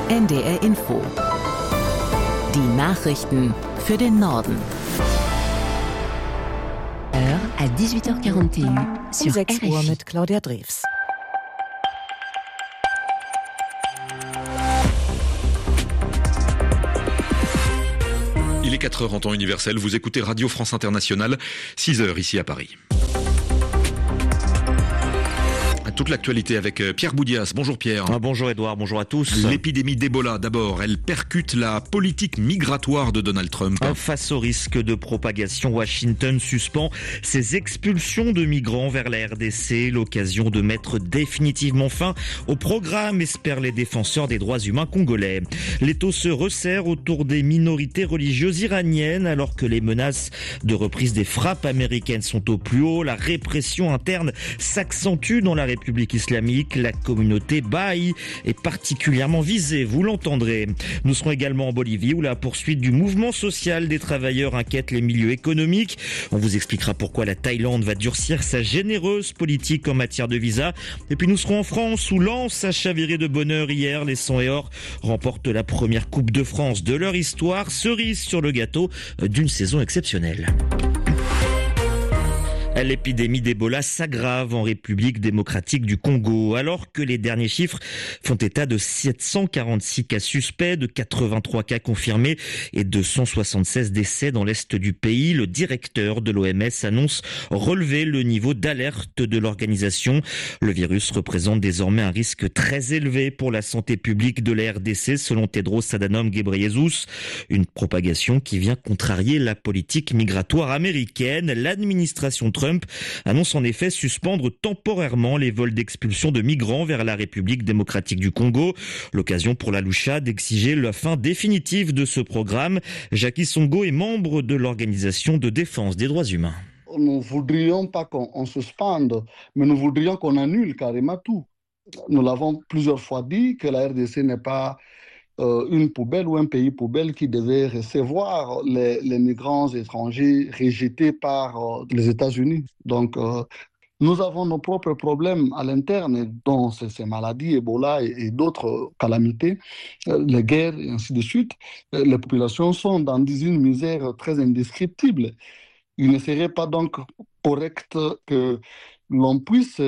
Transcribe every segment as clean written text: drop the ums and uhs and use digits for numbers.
NDR Info. Die Nachrichten für den Norden. À 18h41 sur 6 Uhr mit Claudia Drews. Il est 4h en temps universel, vous écoutez Radio France Internationale, 6h ici à Paris. Toute l'actualité avec Pierre Boudias. Bonjour Pierre. Bonjour Edouard, bonjour à tous. L'épidémie d'Ebola d'abord, elle percute la politique migratoire de Donald Trump. Face au risque de propagation, Washington suspend ses expulsions de migrants vers la RDC, l'occasion de mettre définitivement fin au programme, espèrent les défenseurs des droits humains congolais. L'étau se resserre autour des minorités religieuses iraniennes alors que les menaces de reprise des frappes américaines sont au plus haut. La répression interne s'accentue dans la République islamique, la communauté Baha'i est particulièrement visée, vous l'entendrez. Nous serons également en Bolivie où la poursuite du mouvement social des travailleurs inquiète les milieux économiques. On vous expliquera pourquoi la Thaïlande va durcir sa généreuse politique en matière de visa. Et puis nous serons en France où Lens a chaviré de bonheur hier. Les Sang et Or remportent la première Coupe de France de leur histoire, cerise sur le gâteau d'une saison exceptionnelle. L'épidémie d'Ebola s'aggrave en République démocratique du Congo, alors que les derniers chiffres font état de 746 cas suspects, de 83 cas confirmés et de 176 décès dans l'est du pays. Le directeur de l'OMS annonce relever le niveau d'alerte de l'organisation. Le virus représente désormais un risque très élevé pour la santé publique de la RDC, selon Tedros Adhanom Ghebreyesus. Une propagation qui vient contrarier la politique migratoire américaine. L'administration Trump annonce en effet suspendre temporairement les vols d'expulsion de migrants vers la République démocratique du Congo. L'occasion pour la Lucha d'exiger la fin définitive de ce programme. Jackie Songo est membre de l'Organisation de défense des droits humains. Nous ne voudrions pas qu'on suspende, mais nous voudrions qu'on annule carrément tout. Nous l'avons plusieurs fois dit que la RDC n'est pas une poubelle ou un pays poubelle qui devait recevoir les migrants étrangers rejetés par les États-Unis. Donc, nous avons nos propres problèmes à l'interne, dont ces maladies, Ebola et d'autres calamités, les guerres et ainsi de suite. Les populations sont dans une misère très indescriptible. Il ne serait pas donc correct que l'on puisse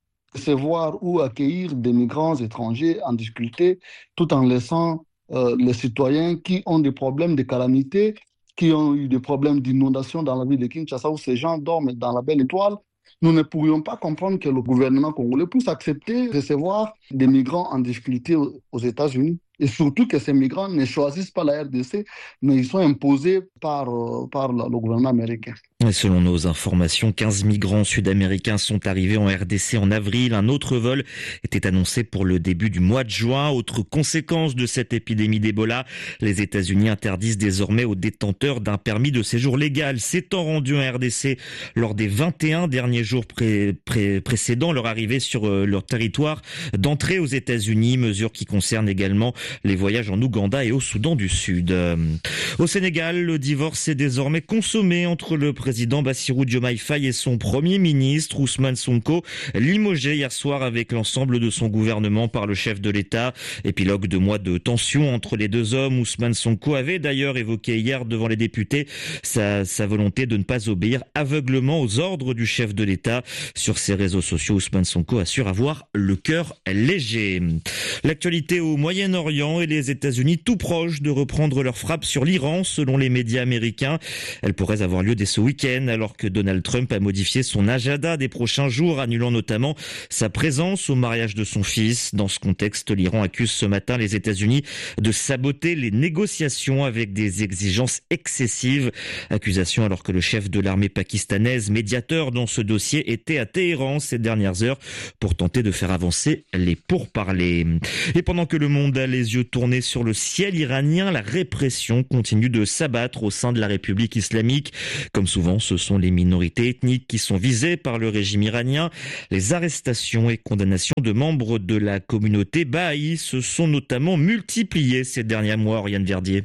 recevoir ou accueillir des migrants étrangers en difficulté tout en laissant les citoyens qui ont des problèmes de calamité, qui ont eu des problèmes d'inondation dans la ville de Kinshasa où ces gens dorment dans la belle étoile. Nous ne pourrions pas comprendre que le gouvernement congolais puisse accepter de recevoir des migrants en difficulté aux États-Unis. Et surtout que ces migrants ne choisissent pas la RDC, mais ils sont imposés par le gouvernement américain. Et selon nos informations, 15 migrants sud-américains sont arrivés en RDC en avril. Un autre vol était annoncé pour le début du mois de juin. Autre conséquence de cette épidémie d'Ebola, les États-Unis interdisent désormais aux détenteurs d'un permis de séjour légal s'étant rendus en RDC lors des 21 derniers jours précédant leur arrivée sur leur territoire d'entrée aux États-Unis, mesure qui concerne également les voyages en Ouganda et au Soudan du Sud. Au Sénégal, le divorce est désormais consommé entre le président Bassirou Diomaye Faye et son premier ministre Ousmane Sonko, limogé hier soir avec l'ensemble de son gouvernement par le chef de l'État. Épilogue de mois de tension entre les deux hommes. Ousmane Sonko avait d'ailleurs évoqué hier devant les députés sa volonté de ne pas obéir aveuglement aux ordres du chef de l'État. Sur ses réseaux sociaux, Ousmane Sonko assure avoir le cœur léger. L'actualité au Moyen-Orient et les États-Unis tout proches de reprendre leur frappe sur l'Iran, selon les médias américains. Elle pourrait avoir lieu dès ce week-end, alors que Donald Trump a modifié son agenda des prochains jours, annulant notamment sa présence au mariage de son fils. Dans ce contexte, l'Iran accuse ce matin les États-Unis de saboter les négociations avec des exigences excessives. Accusation alors que le chef de l'armée pakistanaise, médiateur dans ce dossier, était à Téhéran ces dernières heures pour tenter de faire avancer les pourparlers. Et pendant que le monde a les yeux tournés sur le ciel iranien, la répression continue de s'abattre au sein de la République islamique. Comme souvent, ce sont les minorités ethniques qui sont visées par le régime iranien. Les arrestations et condamnations de membres de la communauté Baha'i se sont notamment multipliées ces derniers mois, Oriane Verdier.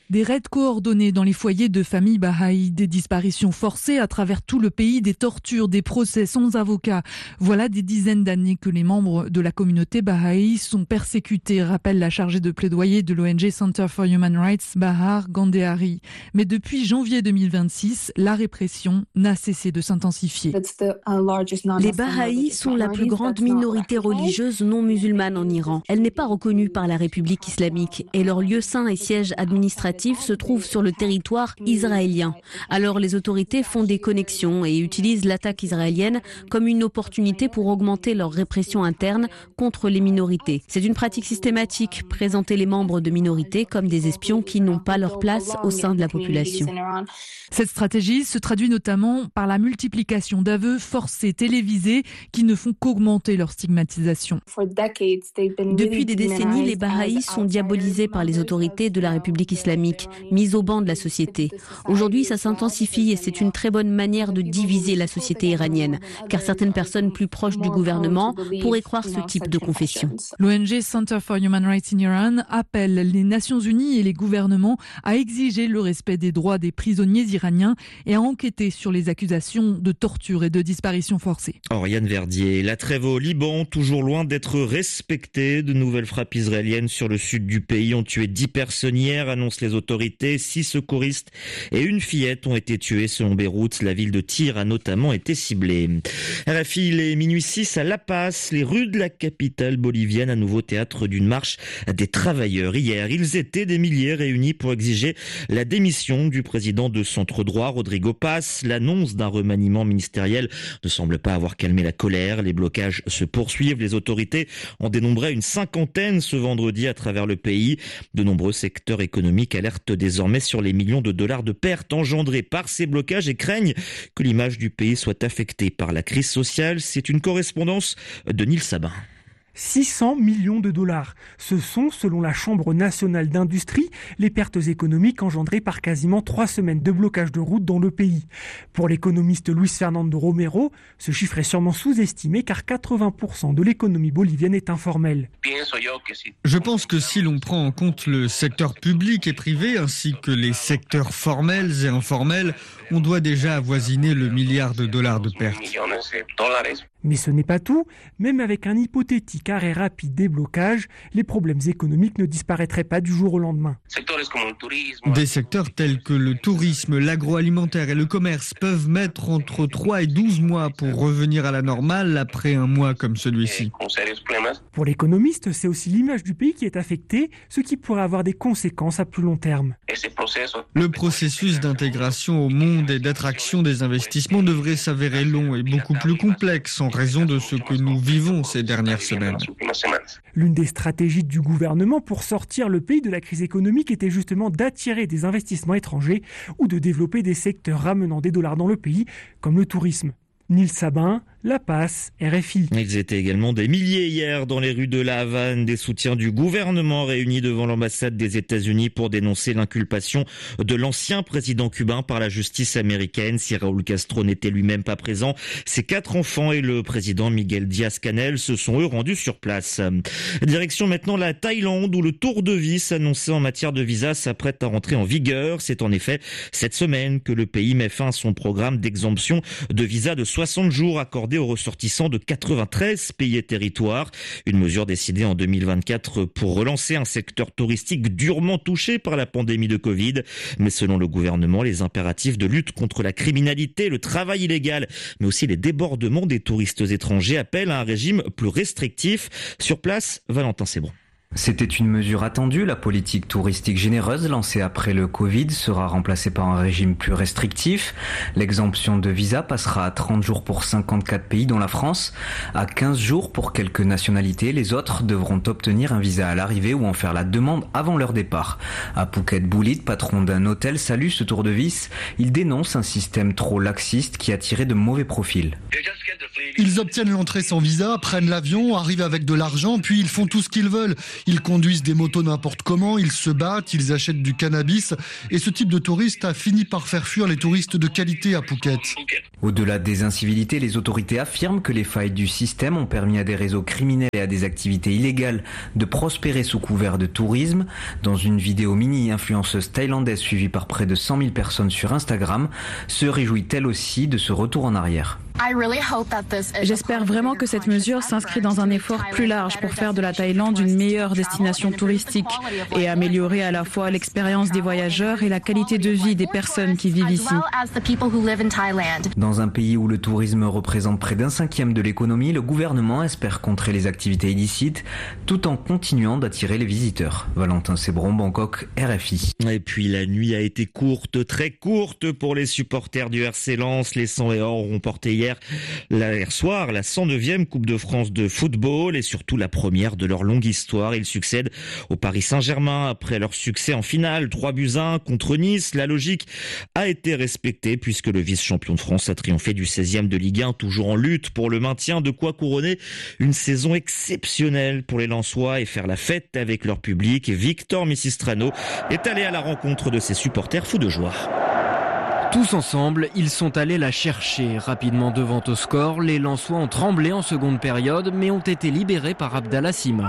Des raids coordonnés dans les foyers de familles bahaïs, des disparitions forcées à travers tout le pays, des tortures, des procès sans avocat. Voilà des dizaines d'années que les membres de la communauté bahaï sont persécutés, rappelle la chargée de plaidoyer de l'ONG Center for Human Rights, Bahar Gandehari. Mais depuis janvier 2026, la répression n'a cessé de s'intensifier. Les bahaïs sont la plus grande minorité religieuse non musulmane en Iran. Elle n'est pas reconnue par la République islamique et leur lieu saint et siège administratif se trouve sur le territoire israélien. Alors les autorités font des connexions et utilisent l'attaque israélienne comme une opportunité pour augmenter leur répression interne contre les minorités. C'est une pratique systématique, présenter les membres de minorités comme des espions qui n'ont pas leur place au sein de la population. Cette stratégie se traduit notamment par la multiplication d'aveux forcés télévisés qui ne font qu'augmenter leur stigmatisation. Depuis des décennies, les bahaïs sont diabolisés par les autorités de la République islamique, mis au banc de la société. Aujourd'hui, ça s'intensifie et c'est une très bonne manière de diviser la société iranienne, car certaines personnes plus proches du gouvernement pourraient croire ce type de confession. L'ONG Center for Human Rights in Iran appelle les Nations Unies et les gouvernements à exiger le respect des droits des prisonniers iraniens et à enquêter sur les accusations de torture et de disparition forcée. Oriane Verdier, la trêve au Liban, toujours loin d'être respectée. De nouvelles frappes israéliennes sur le sud du pays ont tué 10 personnes hier, annoncent les autorités. 6 secouristes et une fillette ont été tués selon Beyrouth. La ville de Tyr a notamment été ciblée. RFI, il est minuit 6 à La Paz. Les rues de la capitale bolivienne, à nouveau théâtre d'une marche des travailleurs. Hier, ils étaient des milliers réunis pour exiger la démission du président de centre droit, Rodrigo Paz. L'annonce d'un remaniement ministériel ne semble pas avoir calmé la colère. Les blocages se poursuivent. Les autorités en dénombraient une 50aine ce vendredi à travers le pays. De nombreux secteurs économiques alertent désormais sur les millions de dollars de pertes engendrées par ces blocages et craignent que l'image du pays soit affectée par la crise sociale. C'est une correspondance de Nils Sabin. 600 millions de dollars. Ce sont, selon la Chambre nationale d'industrie, les pertes économiques engendrées par quasiment 3 semaines de blocage de route dans le pays. Pour l'économiste Luis Fernando Romero, ce chiffre est sûrement sous-estimé car 80% de l'économie bolivienne est informelle. Je pense que si l'on prend en compte le secteur public et privé ainsi que les secteurs formels et informels, on doit déjà avoisiner le milliard de dollars de pertes. Mais ce n'est pas tout. Même avec un hypothétique arrêt rapide des blocages, les problèmes économiques ne disparaîtraient pas du jour au lendemain. Des secteurs tels que le tourisme, l'agroalimentaire et le commerce peuvent mettre entre 3 et 12 mois pour revenir à la normale après un mois comme celui-ci. Pour l'économiste, c'est aussi l'image du pays qui est affectée, ce qui pourrait avoir des conséquences à plus long terme. Le processus d'intégration au monde et d'attraction des investissements devrait s'avérer long et beaucoup plus complexe en raison de ce que nous vivons ces dernières semaines. L'une des stratégies du gouvernement pour sortir le pays de la crise économique était justement d'attirer des investissements étrangers ou de développer des secteurs ramenant des dollars dans le pays, comme le tourisme. Nils Sabin, La Paz, RFI. Ils étaient également des milliers hier dans les rues de La Havane, des soutiens du gouvernement réunis devant l'ambassade des États-Unis pour dénoncer l'inculpation de l'ancien président cubain par la justice américaine. Si Raúl Castro n'était lui-même pas présent, ses 4 enfants et le président Miguel Díaz-Canel se sont eux rendus sur place. Direction maintenant la Thaïlande où le tour de vis annoncé en matière de visa s'apprête à rentrer en vigueur. C'est en effet cette semaine que le pays met fin à son programme d'exemption de visa de 60 jours accordés aux ressortissants de 93 pays et territoires. Une mesure décidée en 2024 pour relancer un secteur touristique durement touché par la pandémie de Covid. Mais selon le gouvernement, les impératifs de lutte contre la criminalité, le travail illégal, mais aussi les débordements des touristes étrangers appellent à un régime plus restrictif. Sur place, Valentin Sebron. C'était une mesure attendue. La politique touristique généreuse lancée après le Covid sera remplacée par un régime plus restrictif. L'exemption de visa passera à 30 jours pour 54 pays dont la France, à 15 jours pour quelques nationalités. Les autres devront obtenir un visa à l'arrivée ou en faire la demande avant leur départ. À Phuket Boulit, patron d'un hôtel, salue ce tour de vis. Il dénonce un système trop laxiste qui a tiré de mauvais profils. Ils obtiennent l'entrée sans visa, prennent l'avion, arrivent avec de l'argent, puis ils font tout ce qu'ils veulent. Ils conduisent des motos n'importe comment, ils se battent, ils achètent du cannabis. Et ce type de touriste a fini par faire fuir les touristes de qualité à Phuket. Au-delà des incivilités, les autorités affirment que les failles du système ont permis à des réseaux criminels et à des activités illégales de prospérer sous couvert de tourisme. Dans une vidéo mini-influenceuse thaïlandaise suivie par près de 100 000 personnes sur Instagram, se réjouit elle aussi de ce retour en arrière. J'espère vraiment que cette mesure s'inscrit dans un effort plus large pour faire de la Thaïlande une meilleure destination touristique et améliorer à la fois l'expérience des voyageurs et la qualité de vie des personnes qui vivent ici. Dans un pays où le tourisme représente près d'un cinquième de l'économie, le gouvernement espère contrer les activités illicites tout en continuant d'attirer les visiteurs. Valentin Sébron, Bangkok, RFI. Et puis la nuit a été courte, très courte pour les supporters du RC Lens. Les 100 et or ont porté hier soir la 109e Coupe de France de football et surtout la première de leur longue histoire. Ils succèdent au Paris Saint-Germain après leur succès en finale 3-1 contre Nice. La logique a été respectée puisque le vice-champion de France a triomphé du 16e de Ligue 1, toujours en lutte pour le maintien, de quoi couronner une saison exceptionnelle pour les Lensois et faire la fête avec leur public. Victor Missistrano est allé à la rencontre de ses supporters fous de joie. Tous ensemble, ils sont allés la chercher. Rapidement devant au score, les Lensois ont tremblé en seconde période, mais ont été libérés par Abdallah Sima.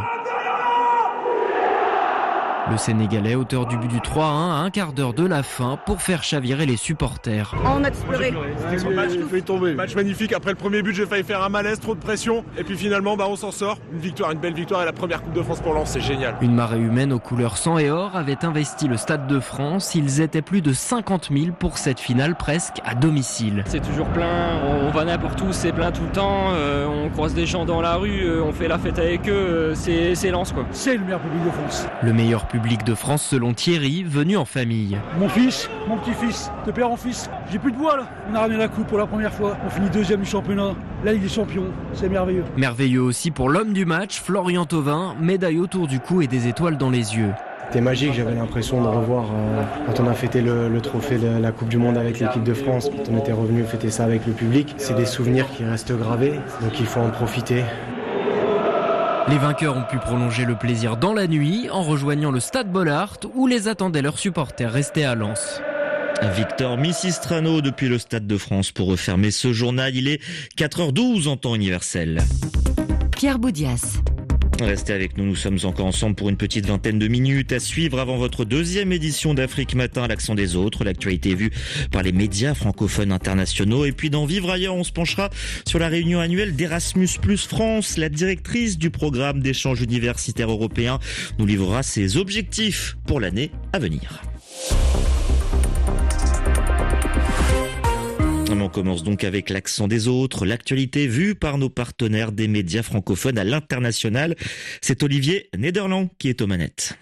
Le Sénégalais, auteur du but du 3-1, à un quart d'heure de la fin pour faire chavirer les supporters. On a pleuré. Match magnifique. Après le premier but, j'ai failli faire un malaise, trop de pression. Et puis finalement, on s'en sort. Une belle victoire et la première Coupe de France pour Lens, c'est génial. Une marée humaine aux couleurs sang et or avait investi le Stade de France. Ils étaient plus de 50 000 pour cette finale presque à domicile. C'est toujours plein, on va n'importe où, c'est plein tout le temps. On croise des gens dans la rue, on fait la fête avec eux. C'est Lens quoi. C'est le meilleur public de France. Le meilleur public de France selon Thierry, venu en famille. Mon fils, mon petit-fils, de père en fils. J'ai plus de voix là. On a ramené la coupe pour la première fois. On finit deuxième du championnat. La Ligue des Champions, c'est merveilleux. Merveilleux aussi pour l'homme du match, Florian Thauvin, médaille autour du cou et des étoiles dans les yeux. C'était magique, j'avais l'impression de revoir quand on a fêté le trophée de la Coupe du Monde avec l'équipe de France, quand on était revenu fêter ça avec le public. C'est des souvenirs qui restent gravés, donc il faut en profiter. Les vainqueurs ont pu prolonger le plaisir dans la nuit en rejoignant le Stade Bollaert où les attendaient leurs supporters restés à Lens. Victor Missistrano depuis le Stade de France pour refermer ce journal. Il est 4h12 en temps universel. Pierre Boudias. Restez avec nous, nous sommes encore ensemble pour une petite vingtaine de minutes à suivre avant votre deuxième édition d'Afrique Matin à l'accent des autres. L'actualité vue par les médias francophones internationaux. Et puis dans Vivre ailleurs, on se penchera sur la réunion annuelle d'Erasmus Plus France. La directrice du programme d'échange universitaire européen nous livrera ses objectifs pour l'année à venir. On commence donc avec l'accent des autres, l'actualité vue par nos partenaires des médias francophones à l'international. C'est Olivier Nederland qui est aux manettes.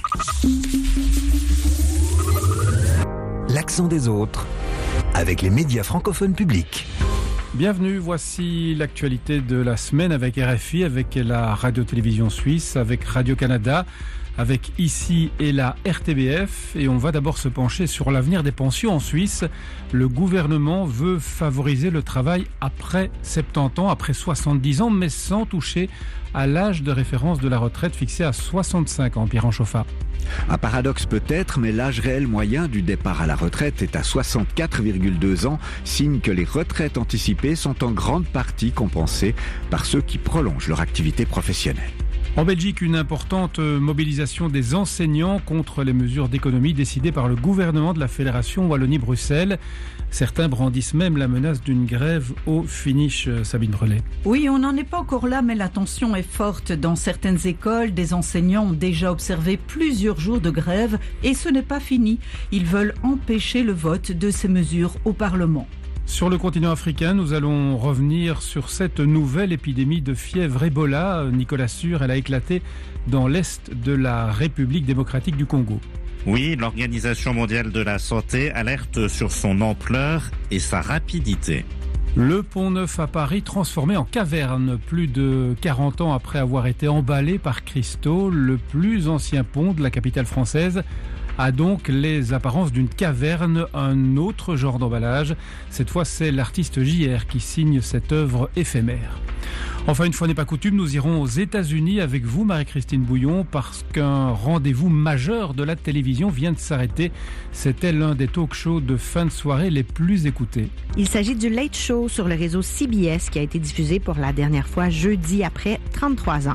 L'accent des autres avec les médias francophones publics. Bienvenue, voici l'actualité de la semaine avec RFI, avec la radio-télévision suisse, avec Radio-Canada, avec ici et la RTBF. Et on va d'abord se pencher sur l'avenir des pensions en Suisse. Le gouvernement veut favoriser le travail après 70 ans, après 70 ans, mais sans toucher à l'âge de référence de la retraite fixé à 65 ans. Pierre Anchofa. Un paradoxe peut-être, mais l'âge réel moyen du départ à la retraite est à 64,2 ans, signe que les retraites anticipées sont en grande partie compensées par ceux qui prolongent leur activité professionnelle. En Belgique, une importante mobilisation des enseignants contre les mesures d'économie décidées par le gouvernement de la Fédération Wallonie-Bruxelles. Certains brandissent même la menace d'une grève au finish, Sabine Brelet. Oui, on n'en est pas encore là, mais la tension est forte. Dans certaines écoles, des enseignants ont déjà observé plusieurs jours de grève et ce n'est pas fini. Ils veulent empêcher le vote de ces mesures au Parlement. Sur le continent africain, nous allons revenir sur cette nouvelle épidémie de fièvre Ebola. Nicolas Sûr, elle a éclaté dans l'est de la République démocratique du Congo. Oui, l'Organisation mondiale de la santé alerte sur son ampleur et sa rapidité. Le Pont-Neuf à Paris transformé en caverne. Plus de 40 ans après avoir été emballé par Christo, le plus ancien pont de la capitale française a donc les apparences d'une caverne, un autre genre d'emballage. Cette fois, c'est l'artiste JR qui signe cette œuvre éphémère. Enfin, une fois n'est pas coutume, nous irons aux États-Unis avec vous, Marie-Christine Bouillon, parce qu'un rendez-vous majeur de la télévision vient de s'arrêter. C'était l'un des talk-shows de fin de soirée les plus écoutés. Il s'agit du Late Show sur le réseau CBS qui a été diffusé pour la dernière fois jeudi après 33 ans.